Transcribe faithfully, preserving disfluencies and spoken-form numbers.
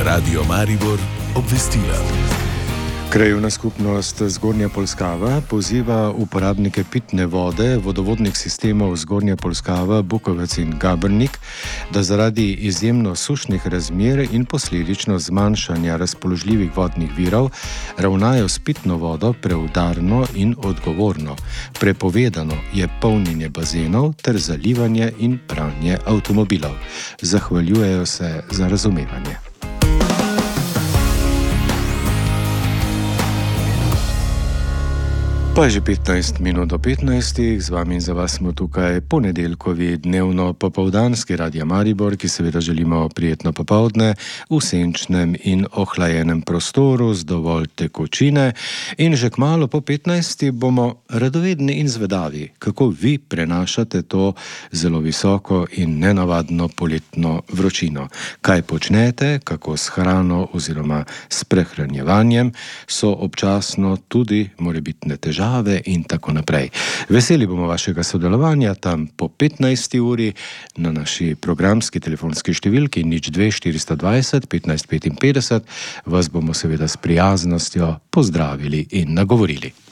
Radio Maribor obvestila. Krajevna skupnost Zgornja Polskava poziva uporabnike pitne vode vodovodnih sistemov Zgornja Polskava, Bukovec in Gabrnik, da zaradi izjemno sušnih razmer in posledično zmanjšanja razpoložljivih vodnih virov ravnajo s pitno vodo preudarno in odgovorno. Prepovedano je polnjenje bazenov ter zalivanje in pranje avtomobilov. Zahvaljujejo se za razumevanje. Pa je že petnajst minut do petnajstih, z vami in za vas smo tukaj ponedeljkovi dnevno popoldanski Radio Maribor, ki seveda želimo prijetno popoldne v senčnem in ohlajenem prostoru z dovolj tekočine. In že kmalu po petnajsti bomo radovedni in zvedavi, kako vi prenašate to zelo visoko in nenavadno poletno vročino. Kaj počnete, kako s hrano oziroma s prehranjevanjem, so občasno tudi morebitne težave in tako naprej. Veseli bomo vašega sodelovanja tam po petnajsti uri na naši programski telefonski številki nič dve štiristo dvajset petnajst petinpetdeset. Vas bomo seveda s prijaznostjo pozdravili in nagovorili.